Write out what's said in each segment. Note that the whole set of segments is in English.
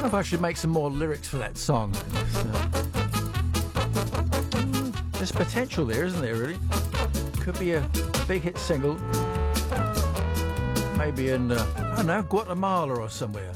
wonder if I should make some more lyrics for that song. There's potential there, isn't there, really? Could be a big hit single. Maybe in, I don't know, Guatemala or somewhere.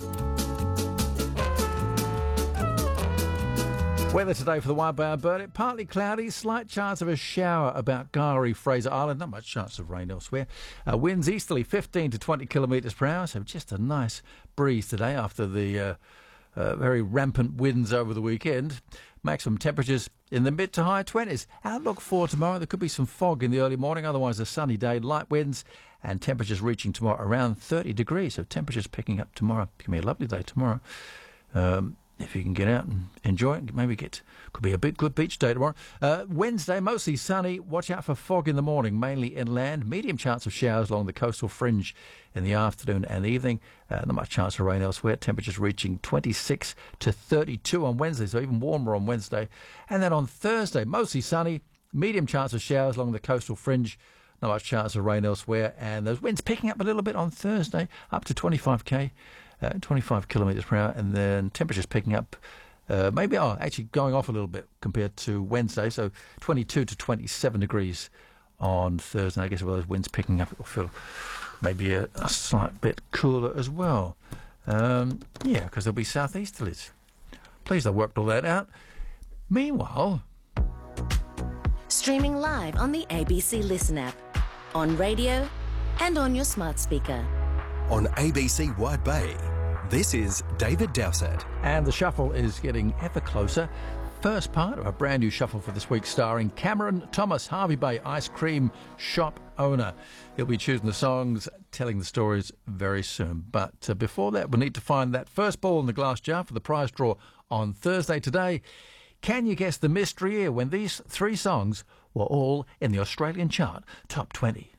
Weather today for the Wide Bay Burnett, partly cloudy, slight chance of a shower about Gowrie, Fraser Island, not much chance of rain elsewhere. Winds easterly 15 to 20 kilometres per hour, so just a nice breeze today after the very rampant winds over the weekend. Maximum temperatures in the mid to high 20s. Outlook for tomorrow, there could be some fog in the early morning, otherwise a sunny day, light winds, and temperatures reaching tomorrow around 30 degrees, so temperatures picking up tomorrow. It's going to be a lovely day tomorrow. If you can get out and enjoy it, maybe could be a good beach day tomorrow. Wednesday, mostly sunny. Watch out for fog in the morning, mainly inland. Medium chance of showers along the coastal fringe in the afternoon and evening. Not much chance of rain elsewhere. Temperatures reaching 26 to 32 on Wednesday, so even warmer on Wednesday. And then on Thursday, mostly sunny. Medium chance of showers along the coastal fringe. Not much chance of rain elsewhere. And those winds picking up a little bit on Thursday, up to 25 kilometres per hour, and then temperatures picking up, actually going off a little bit compared to Wednesday, so 22 to 27 degrees on Thursday. I guess with those winds picking up, it will feel maybe a slight bit cooler as well. Because there'll be southeasterlies. Pleased I worked all that out. Meanwhile... Streaming live on the ABC Listen app, on radio and on your smart speaker. On ABC Wide Bay, this is David Dowsett. And the shuffle is getting ever closer. First part of a brand new shuffle for this week, starring Cameron Thomas, Hervey Bay ice cream shop owner. He'll be choosing the songs, telling the stories very soon. But before that, we'll need to find that first ball in the glass jar for the prize draw on Thursday today. Can you guess the mystery year when these three songs were all in the Australian chart top 20?